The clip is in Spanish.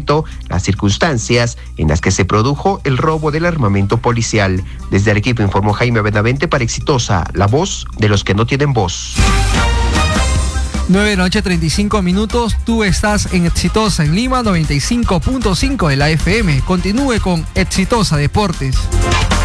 armamento, las circunstancias en las que se produjo el robo del armamento policial. Desde Arequipa informó Jaime Benavente para Exitosa, la voz de los que no tienen voz. 9:35 a.m. Tú estás en Exitosa, en Lima, 95.5 de la FM. Continúe con Exitosa Deportes.